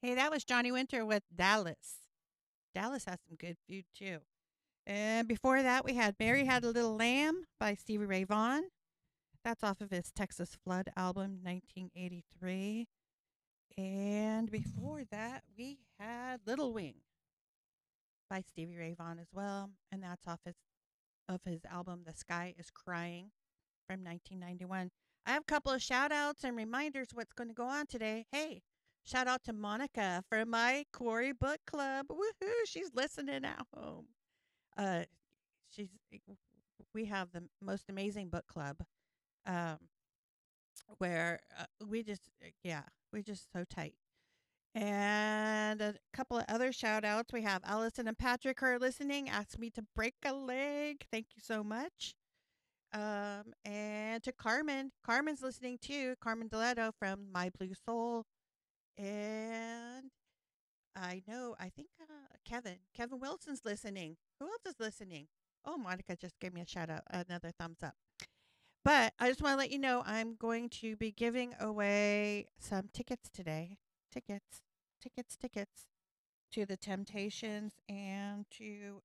Hey, that was Johnny Winter with Dallas. Dallas has some good food too. And before that, we had Mary Had a Little Lamb by Stevie Ray Vaughan. That's off of his Texas Flood album, 1983. And before that, we had Little Wing by Stevie Ray Vaughan as well. And that's off of his album, The Sky is Crying from 1991. I have a couple of shout outs and reminders what's going to go on today. Hey, shout out to Monica from my Corey Book Club. Woohoo! She's listening at home. Uh, she's we have the most amazing book club um, where we're just so tight. And a couple of other shout outs. We have Allison and Patrick who are listening. Asked me to break a leg. Thank you so much. And to Carmen. Carmen's listening too. Carmen Deletto from My Blue Soul. And I think Kevin Wilson's listening. Who else is listening? Oh, Monica just gave me a shout out, another thumbs up. But I just want to let you know I'm going to be giving away some tickets today. Tickets to the Temptations and to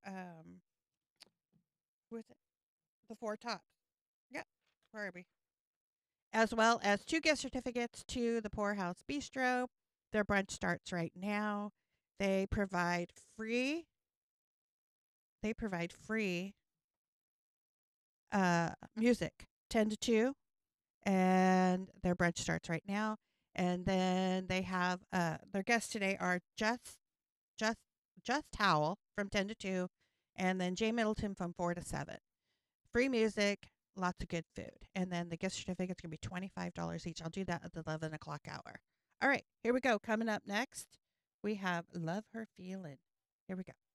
who is it? The Four Tops. Yep. Where are we? As well as 2 gift certificates to the Poorhouse Bistro. Their brunch starts right now. They provide free free music 10 to 2, and their brunch starts right now. And then they have their guests today are just just Howell from 10 to 2, and then Jay Middleton from 4 to 7. Free music, lots of good food. And then the gift certificate's going to be $25 each. I'll do that at the 11 o'clock hour. All right, here we go. Coming up next, we have Love Her Feeling. Here we go.